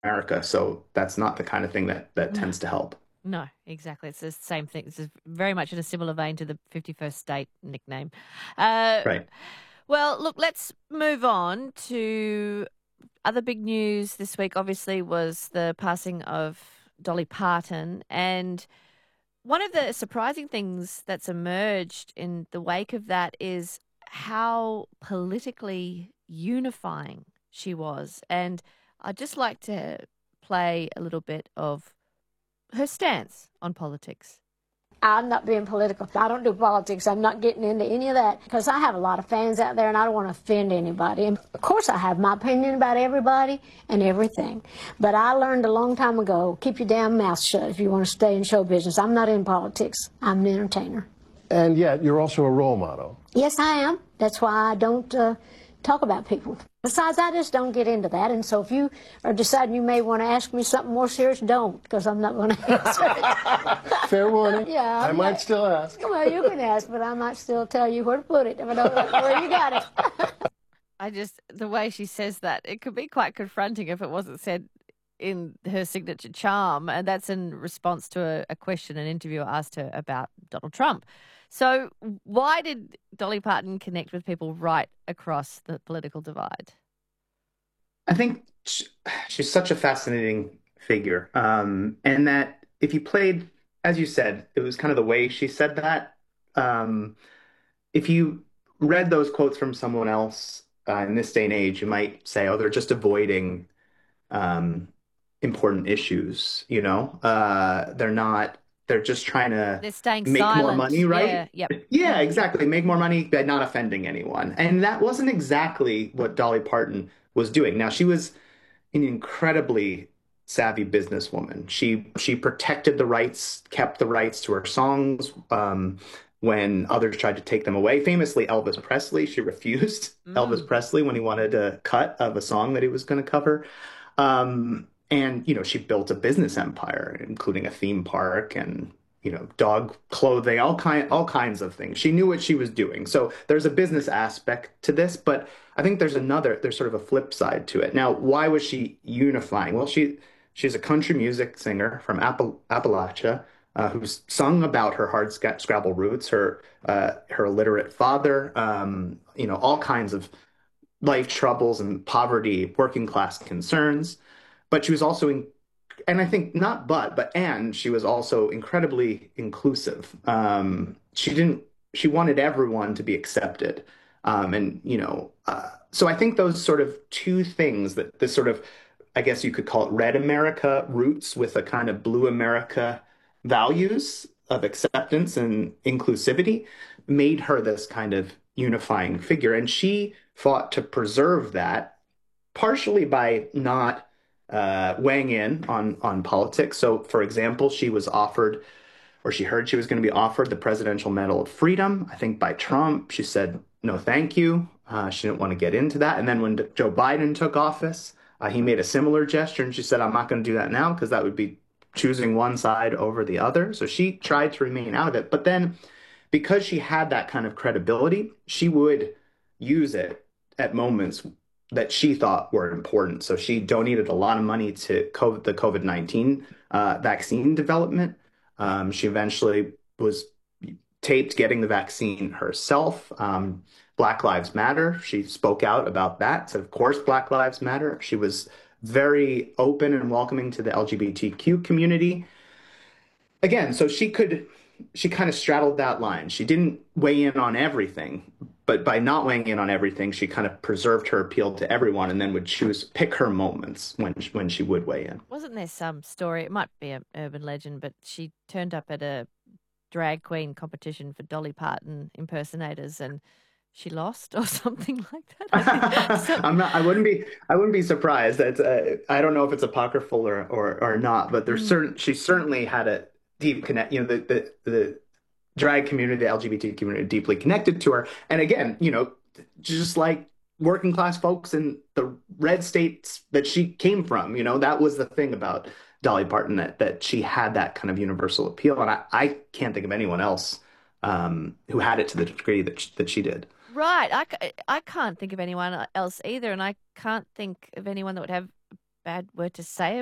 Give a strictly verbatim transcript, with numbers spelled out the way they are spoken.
America. So that's not the kind of thing that that No, tends to help. no, exactly. It's the same thing. It's very much in a similar vein to the fifty-first State nickname. Uh, Right. well, look, let's move on to other big news this week. Obviously, was the passing of Dolly Parton, and one of the surprising things that's emerged in the wake of that is how politically unifying she was. And I'd just like to play a little bit of her stance on politics. I'm not being political. I don't do politics. I'm not getting into any of that because I have a lot of fans out there and I don't want to offend anybody. And of course, I have my opinion about everybody and everything. But I learned a long time ago, keep your damn mouth shut if you want to stay in show business. I'm not in politics. I'm an entertainer. And yet, you're also a role model. Yes, I am. That's why I don't uh, talk about people. Besides, I just don't get into that. And so if you are deciding you may want to ask me something more serious, don't, because I'm not going to answer it. Fair warning. Yeah, I I'm might not- still ask. Well, you can ask, but I might still tell you where to put it if I don't know where you got it. I just, the way she says that, it could be quite confronting if it wasn't said in her signature charm. And that's in response to a, a question an interviewer asked her about Donald Trump. So why did Dolly Parton connect with people right across the political divide? I think sh- she's such a fascinating figure. Um, and that if you played, as you said, it was kind of the way she said that. Um, if you read those quotes from someone else uh, in this day and age, you might say, oh, they're just avoiding um, important issues, you know? Uh, they're not, they're just trying to They're staying make more silent. money, Yeah, right? yep. Yeah, exactly. Make more money by not offending anyone. And that wasn't exactly what Dolly Parton was doing. Now, she was an incredibly savvy businesswoman. She she protected the rights, kept the rights to her songs um, when others tried to take them away. Famously, Elvis Presley, she refused Elvis Mm. Presley when he wanted a cut of a song that he was going to cover. Um, and, you know, she built a business empire, including a theme park and, you know, dog clothing, all kind, all kinds of things. She knew what she was doing. So there's a business aspect to this, but I think there's another, there's sort of a flip side to it. Now, why was she unifying? Well, she she's a country music singer from Appal Appalachia, uh, who's sung about her hard sca scrabble roots, her uh, her illiterate father, um, you know, all kinds of life troubles and poverty, working class concerns. But she was also in, and I think not but, but and she was also incredibly inclusive. Um, she didn't, she wanted everyone to be accepted. Um, and, you know, uh, so I think those sort of two things that this sort of, I guess you could call it red America roots with a kind of blue America values of acceptance and inclusivity made her this kind of unifying figure. And she fought to preserve that partially by not uh, weighing in on on politics. So, for example, she was offered, or she heard she was going to be offered the Presidential Medal of Freedom, I think by Trump. She said, no, thank you. Uh, she didn't want to get into that. And then when Joe Biden took office, uh, he made a similar gesture, and she said, I'm not going to do that now because that would be choosing one side over the other. So she tried to remain out of it. But then because she had that kind of credibility, she would use it at moments that she thought were important. So she donated a lot of money to COVID, the COVID nineteen uh, vaccine development. Um, she eventually was taped getting the vaccine herself. Um, Black Lives Matter. She spoke out about that. Said, of course, Black Lives Matter. She was very open and welcoming to the L G B T Q community. Again, so she could, she kind of straddled that line. She didn't weigh in on everything, but by not weighing in on everything, she kind of preserved her appeal to everyone and then would choose, pick her moments when, when she would weigh in. Wasn't there some story? It might be an urban legend, but she turned up at a drag queen competition for Dolly Parton impersonators and she lost or something like that. I think some- I'm not. I wouldn't be. I wouldn't be surprised. It's. Uh, I don't know if it's apocryphal or or, or not, but there's Mm. certain. She certainly had a deep connect. You know, the the the drag community, the L G B T community, deeply connected to her. And again, you know, just like working class folks in the red states that she came from, you know, that was the thing about Dolly Parton, that that she had that kind of universal appeal, and I I can't think of anyone else um, who had it to the degree that she, that she did. Right. I, c- I can't think of anyone else either, and I can't think of anyone that would have bad word to say